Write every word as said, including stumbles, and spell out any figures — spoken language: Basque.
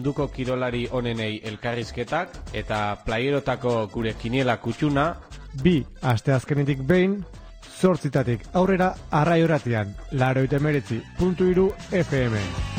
munduko kirolari onenei elkarrizketak eta playerotako gure kiniela kutsuna. Bi asteazkenetik behin, zortzitatik aurrera arraio ratian, laurogeita hemeretzi puntu hiru F M.